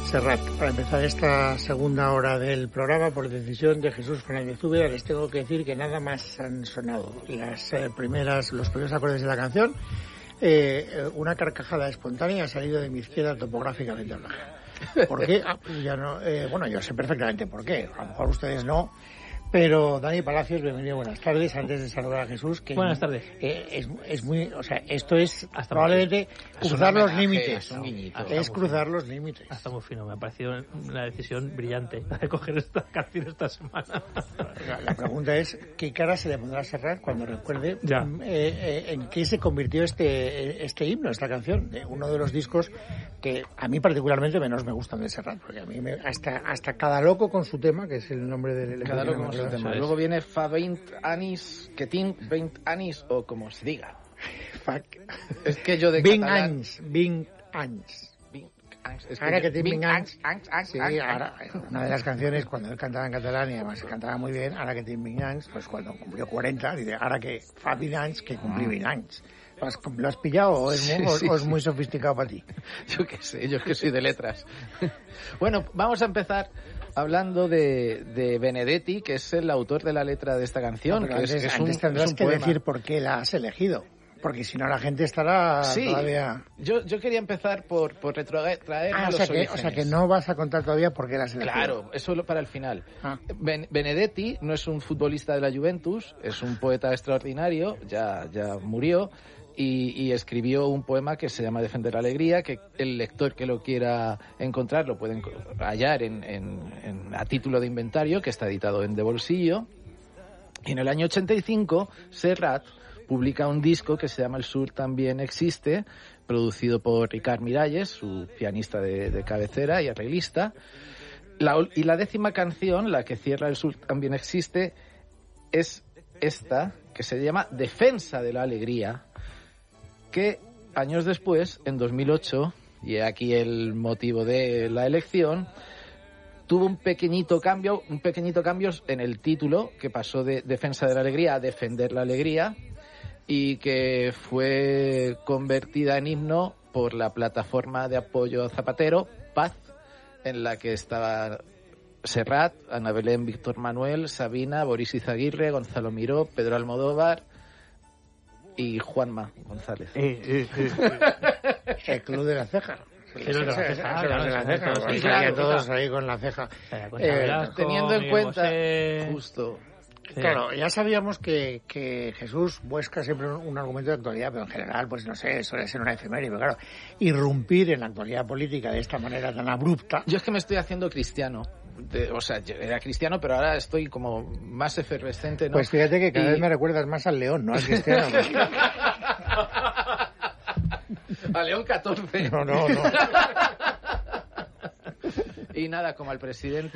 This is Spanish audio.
Serrat. Para empezar esta segunda hora del programa, por decisión de Jesús Fernández Úbeda, les tengo que decir que nada más han sonado los primeros acordes de la canción. Una carcajada espontánea ha salido de mi izquierda topográficamente hablando. ¿Por qué? Bueno, yo sé perfectamente por qué. A lo mejor ustedes no. Pero Dani Palacios, bienvenido, buenas tardes. Antes de saludar a Jesús, que buenas tardes. Es muy, o sea, esto es hasta probablemente cruzar los límites. Es cruzar los límites. Hasta muy fino, me ha parecido una decisión brillante de coger esta canción esta semana. La pregunta es, ¿qué cara se le pondrá a Serrat cuando recuerde en qué se convirtió este himno, esta canción? De uno de los discos que a mí particularmente menos me gustan de Serrat, porque a mí hasta Cada Loco con su tema, que es el nombre del Cada Loco con su tema. Luego viene Fa 20 anis, que tinc 20 anis, o como se diga. Es que yo de catalán... 20 anys. Ahora que tinc 20 anys. Sí, ahora, una de las canciones, cuando él cantaba en catalán, y además cantaba muy bien, ahora que tinc 20 anys, pues cuando cumplió 40, dice, ahora que fa 20 anys, que cumplí 20 anys. ¿Lo has pillado o es muy sofisticado para ti? Yo qué sé, yo es que soy de letras. Bueno, vamos a empezar hablando de Benedetti, que es el autor de la letra de esta canción. No, antes tendrás que decir por qué la has elegido, porque si no la gente estará todavía... Yo quería empezar por retrotraer a los orígenes. O sea que no vas a contar todavía por qué la has elegido. Claro, eso para el final. Benedetti no es un futbolista de la Juventus, es un poeta extraordinario, ya murió, y escribió un poema que se llama Defender la Alegría, que el lector que lo quiera encontrar lo puede hallar a título de inventario, que está editado en De Bolsillo. Y en el año 85, Serrat publica un disco que se llama El Sur también existe, producido por Ricard Miralles, su pianista de cabecera y arreglista. La 10ª canción, la que cierra El Sur también existe, es esta, que se llama Defensa de la Alegría, que años después, en 2008, y aquí el motivo de la elección, tuvo un pequeñito cambio en el título, que pasó de Defensa de la Alegría a Defender la Alegría, y que fue convertida en himno por la plataforma de apoyo Zapatero, Paz, en la que estaba Serrat, Ana Belén, Víctor Manuel, Sabina, Boris Izaguirre, Gonzalo Miró, Pedro Almodóvar y Juanma González. El Club de la Ceja. Todos ahí con la ceja. Teniendo en cuenta justo... Claro, ya sabíamos que Jesús busca siempre un argumento de actualidad, pero en general, pues no sé, suele ser una efeméride, pero claro, irrumpir en la actualidad política de esta manera tan abrupta... Yo es que me estoy haciendo cristiano. Yo era cristiano, pero ahora estoy como más efervescente, ¿no? Pues fíjate que cada vez me recuerdas más al León, no al cristiano. A León 14. No. Y nada, como al presidente